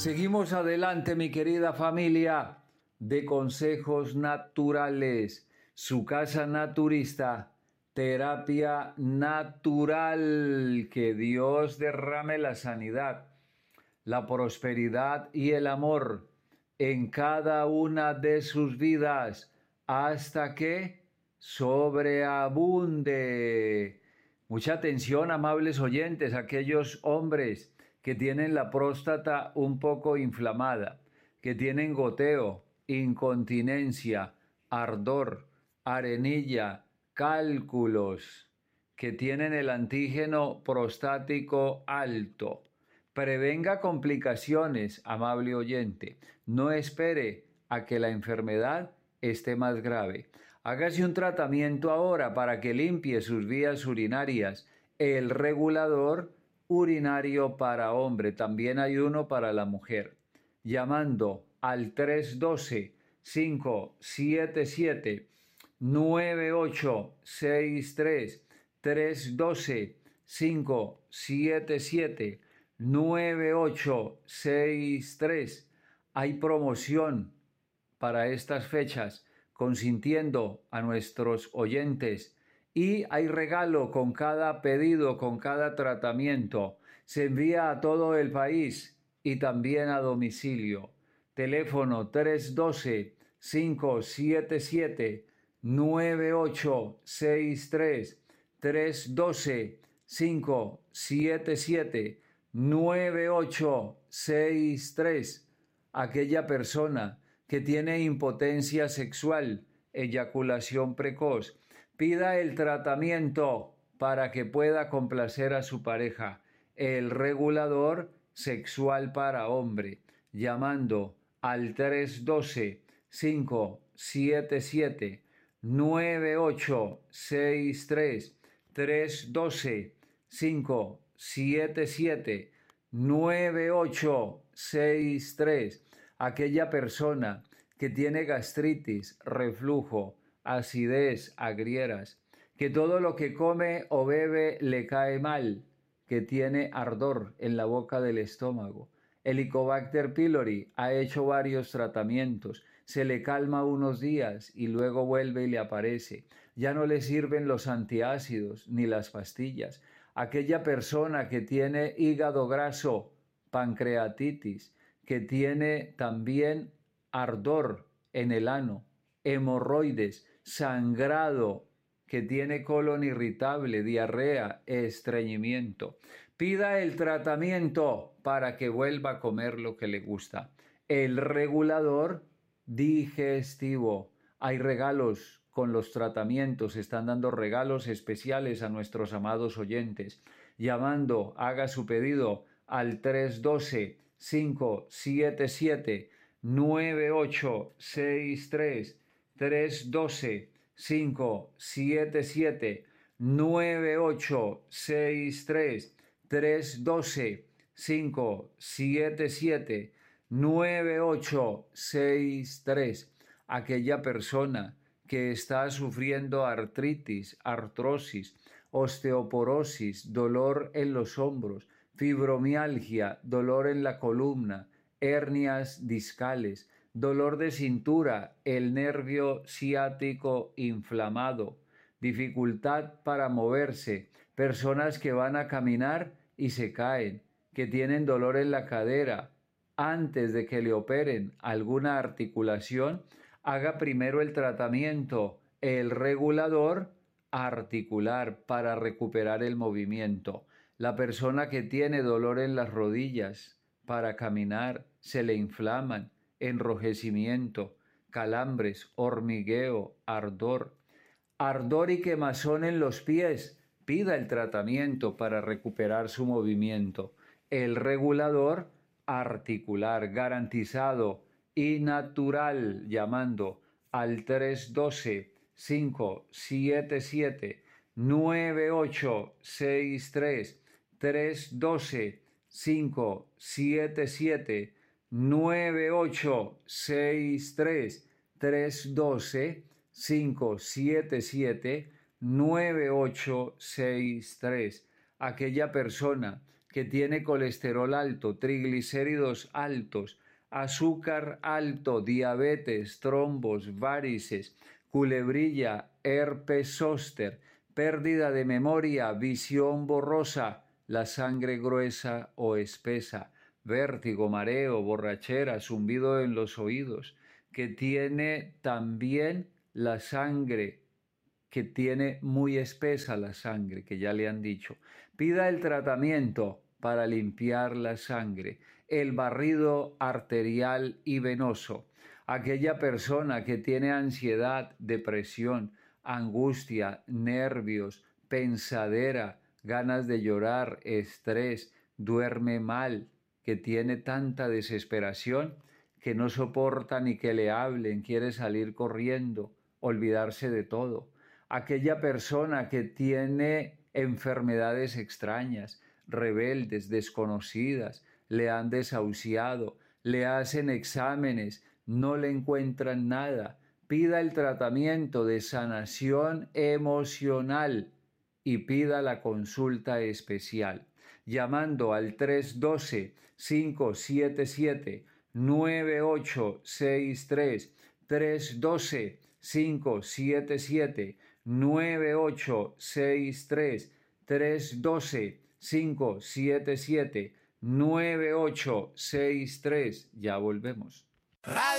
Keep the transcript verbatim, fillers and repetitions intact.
Seguimos adelante, mi querida familia de Consejos Naturales, su casa naturista, terapia natural. Que Dios derrame la sanidad, la prosperidad y el amor en cada una de sus vidas hasta que sobreabunde. Mucha atención, amables oyentes, aquellos hombres que tienen la próstata un poco inflamada, que tienen goteo, incontinencia, ardor, arenilla, cálculos, que tienen el antígeno prostático alto. Prevenga complicaciones, amable oyente. No espere a que la enfermedad esté más grave. Hágase un tratamiento ahora para que limpie sus vías urinarias. El regulador urinario para hombre. También hay uno para la mujer. Llamando al tres uno dos, cinco siete siete, nueve ocho seis tres. tres uno dos, cinco siete siete, nueve ocho seis tres. Hay promoción para estas fechas, consintiendo a nuestros oyentes, y hay regalo con cada pedido, con cada tratamiento. Se envía a todo el país y también a domicilio. Teléfono tres uno dos, cinco siete siete, nueve ocho seis tres. tres uno dos, cinco siete siete, nueve ocho seis tres. Aquella persona que tiene impotencia sexual, eyaculación precoz, pida el tratamiento para que pueda complacer a su pareja. El regulador sexual para hombre, llamando al tres uno dos, cinco siete siete, nueve ocho seis tres. tres uno dos, cinco siete siete, nueve ocho seis tres. Aquella persona que tiene gastritis, reflujo, acidez, agrieras, que todo lo que come o bebe le cae mal, que tiene ardor en la boca del estómago. Helicobacter pylori ha hecho varios tratamientos, se le calma unos días y luego vuelve y le aparece. Ya no le sirven los antiácidos ni las pastillas. Aquella persona que tiene hígado graso, pancreatitis, que tiene también ardor en el ano, hemorroides, sangrado, que tiene colon irritable, diarrea, estreñimiento. Pida el tratamiento para que vuelva a comer lo que le gusta. El regulador digestivo. Hay regalos con los tratamientos, están dando regalos especiales a nuestros amados oyentes. Llamando, haga su pedido al tres uno dos, cinco siete siete, nueve ocho seis tres. tres uno dos, cinco siete siete, nueve ocho seis tres. tres uno dos, cinco siete siete, nueve ocho seis tres. Aquella persona que está sufriendo artritis, artrosis, osteoporosis, dolor en los hombros, fibromialgia, dolor en la columna, hernias discales, dolor de cintura, el nervio ciático inflamado, dificultad para moverse, personas que van a caminar y se caen, que tienen dolor en la cadera. Antes de que le operen alguna articulación, haga primero el tratamiento, el regulador articular, para recuperar el movimiento. La persona que tiene dolor en las rodillas para caminar, se le inflaman, enrojecimiento, calambres, hormigueo, ardor, ardor y quemazón en los pies, pida el tratamiento para recuperar su movimiento. El regulador articular, garantizado y natural, llamando al tres uno dos, cinco siete siete, nueve ocho seis tres. tres uno dos, cinco siete siete, nueve ocho seis tres. tres uno dos, cinco siete siete, nueve ocho seis tres. Aquella persona que tiene colesterol alto, triglicéridos altos, azúcar alto, diabetes, trombos, varices, culebrilla, herpes zóster, pérdida de memoria, visión borrosa, la sangre gruesa o espesa, vértigo, mareo, borrachera, zumbido en los oídos, que tiene también la sangre, que tiene muy espesa la sangre, que ya le han dicho. Pida el tratamiento para limpiar la sangre, el barrido arterial y venoso. Aquella persona que tiene ansiedad, depresión, angustia, nervios, pensadera, ganas de llorar, estrés, duerme mal, que tiene tanta desesperación que no soporta ni que le hablen, quiere salir corriendo, olvidarse de todo. Aquella persona que tiene enfermedades extrañas, rebeldes, desconocidas, le han desahuciado, le hacen exámenes, no le encuentran nada. Pida el tratamiento de sanación emocional y pida la consulta especial, llamando al tres uno dos, cinco siete siete, nueve ocho seis tres, tres uno dos, cinco siete siete, nueve ocho seis tres, tres uno dos, cinco siete siete, nueve ocho seis tres. Ya volvemos.